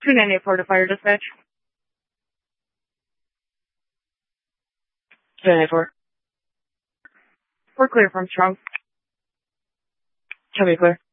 298 to fire dispatch. 294. We're clear from Strong. Show me clear.